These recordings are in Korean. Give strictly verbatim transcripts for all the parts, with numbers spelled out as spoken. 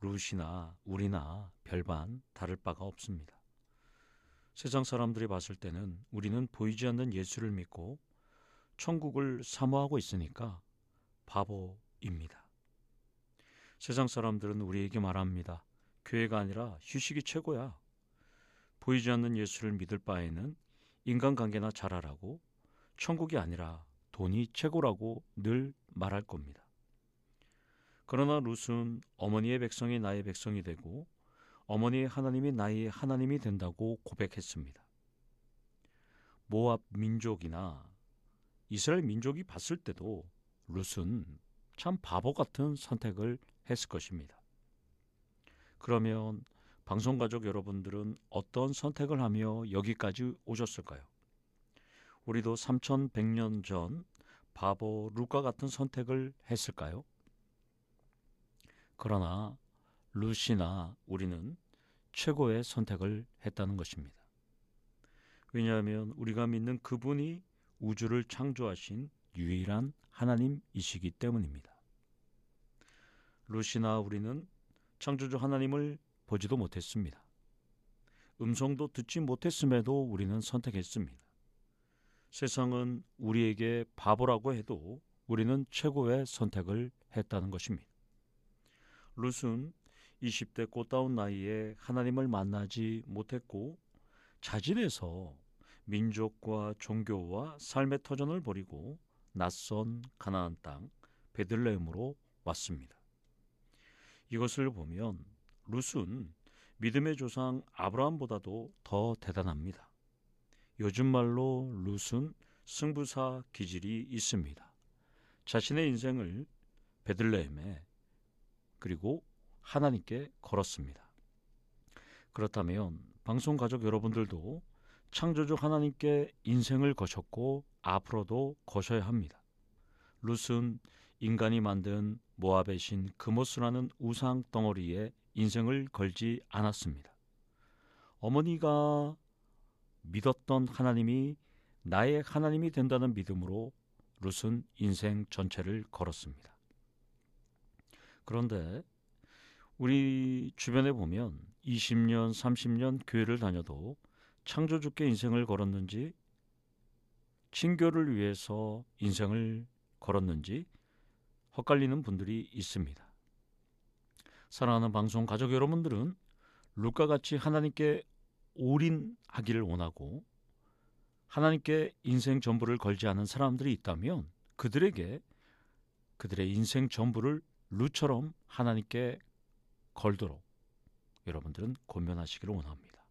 룻이나 우리나 별반 다를 바가 없습니다. 세상 사람들이 봤을 때는 우리는 보이지 않는 예수를 믿고 천국을 사모하고 있으니까 바보입니다. 세상 사람들은 우리에게 말합니다. 교회가 아니라 휴식이 최고야. 보이지 않는 예수를 믿을 바에는 인간관계나 잘하라고, 천국이 아니라 돈이 최고라고 늘 말할 겁니다. 그러나 룻은 어머니의 백성이 나의 백성이 되고 어머니의 하나님이 나의 하나님이 된다고 고백했습니다. 모압 민족이나 이스라엘 민족이 봤을 때도 룻은 참 바보 같은 선택을 했을 것입니다. 그러면 방송가족 여러분들은 어떤 선택을 하며 여기까지 오셨을까요? 우리도 삼천백 년 전 바보 룻과 같은 선택을 했을까요? 그러나 룻이나 우리는 최고의 선택을 했다는 것입니다. 왜냐하면 우리가 믿는 그분이 우주를 창조하신 유일한 하나님이시기 때문입니다. 룻이나 우리는 창조주 하나님을 보지도 못했습니다. 음성도 듣지 못했음에도 우리는 선택했습니다. 세상은 우리에게 바보라고 해도 우리는 최고의 선택을 했다는 것입니다. 룻은 이십 대 꽃다운 나이에 하나님을 만나지 못했고 자진해서 민족과 종교와 삶의 터전을 버리고 낯선 가나안 땅 베들레헴으로 왔습니다. 이것을 보면 룻은 믿음의 조상 아브라함보다도 더 대단합니다. 요즘 말로 룻은 승부사 기질이 있습니다. 자신의 인생을 베들레헴에 그리고 하나님께 걸었습니다. 그렇다면 방송 가족 여러분들도 창조주 하나님께 인생을 거셨고 앞으로도 거셔야 합니다. 룻은 인간이 만든 모압의 신 그모스라는 우상 덩어리에 인생을 걸지 않았습니다. 어머니가 믿었던 하나님이 나의 하나님이 된다는 믿음으로 룻은 인생 전체를 걸었습니다. 그런데 우리 주변에 보면 이십 년, 삼십 년 교회를 다녀도 창조주께 인생을 걸었는지 친교를 위해서 인생을 걸었는지 헛갈리는 분들이 있습니다. 사랑하는 방송 가족 여러분들은 룻과 같이 하나님께 올인하기를 원하고 하나님께 인생 전부를 걸지 않은 사람들이 있다면 그들에게 그들의 인생 전부를 룻처럼 하나님께 걸도록 여러분들은 권면하시기를 원합니다.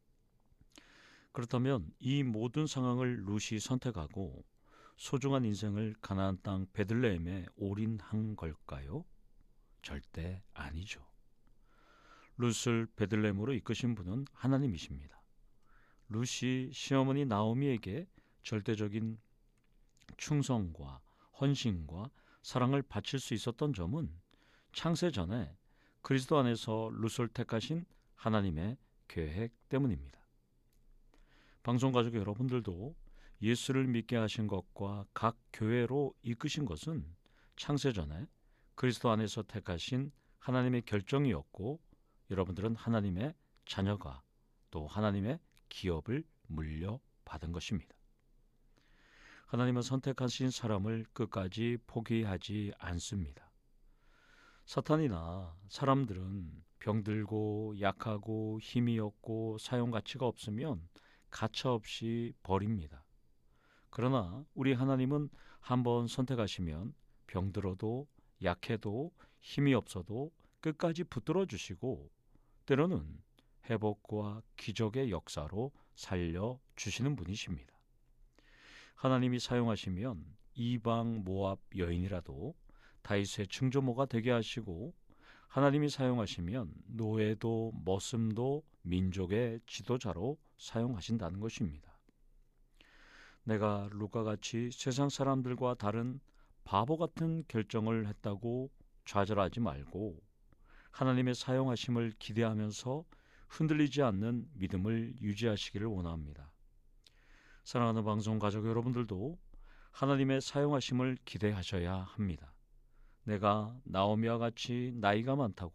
그렇다면 이 모든 상황을 룻이 선택하고 소중한 인생을 가나안 땅 베들레헴에 올인한 걸까요? 절대 아니죠. 룻을 베들레헴으로 이끄신 분은 하나님이십니다. 룻이 시어머니 나오미에게 절대적인 충성과 헌신과 사랑을 바칠 수 있었던 점은 창세 전에 그리스도 안에서 룻을 택하신 하나님의 계획 때문입니다. 방송가족 여러분들도 예수를 믿게 하신 것과 각 교회로 이끄신 것은 창세 전에 그리스도 안에서 택하신 하나님의 결정이었고 여러분들은 하나님의 자녀가 또 하나님의 기업을 물려받은 것입니다. 하나님은 선택하신 사람을 끝까지 포기하지 않습니다. 사탄이나 사람들은 병들고 약하고 힘이 없고 사용 가치가 없으면 가차없이 버립니다. 그러나 우리 하나님은 한번 선택하시면 병들어도 약해도 힘이 없어도 끝까지 붙들어 주시고 때로는 회복과 기적의 역사로 살려주시는 분이십니다. 하나님이 사용하시면 이방 모압 여인이라도 다윗의 증조모가 되게 하시고 하나님이 사용하시면 노예도 머슴도 민족의 지도자로 사용하신다는 것입니다. 내가 룻과 같이 세상 사람들과 다른 바보 같은 결정을 했다고 좌절하지 말고 하나님의 사용하심을 기대하면서 흔들리지 않는 믿음을 유지하시기를 원합니다. 사랑하는 방송 가족 여러분들도 하나님의 사용하심을 기대하셔야 합니다. 내가 나오미와 같이 나이가 많다고